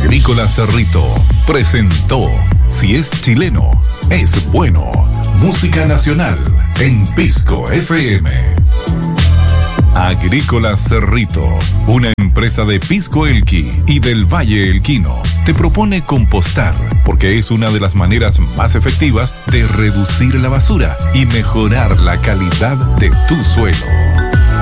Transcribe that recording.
Agrícola Cerrito presentó Si es chileno, es bueno. Música nacional en Pisco FM. Agrícola Cerrito, una empresa de Pisco Elqui y del Valle Elquino, te propone compostar porque es una de las maneras más efectivas de reducir la basura y mejorar la calidad de tu suelo.